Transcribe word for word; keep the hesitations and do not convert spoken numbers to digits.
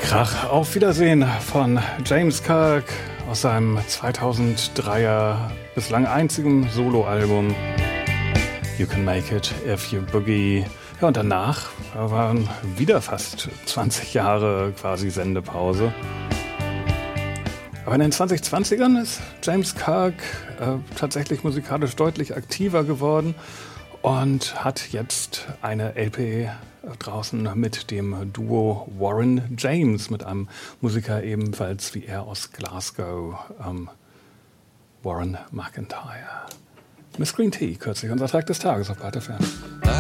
Krach, auf Wiedersehen von James Kirk aus seinem zweitausenddreier bislang einzigen Soloalbum You Can Make It If You Boogie. Ja, und danach waren wieder fast zwanzig Jahre quasi Sendepause. Aber in den zwanzig zwanzigern ist James Kirk äh, tatsächlich musikalisch deutlich aktiver geworden und hat jetzt eine L P draußen mit dem Duo Warren James, mit einem Musiker ebenfalls wie er aus Glasgow, ähm, Warren McIntyre. Miss Green Tea, kürzlich unser Tag des Tages auf Part F M.